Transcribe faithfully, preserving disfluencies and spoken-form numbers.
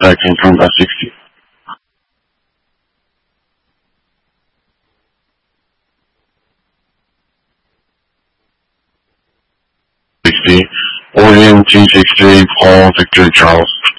contacting Combat sixty. sixty, Orion T sixty-eight, Paul Victor Charles.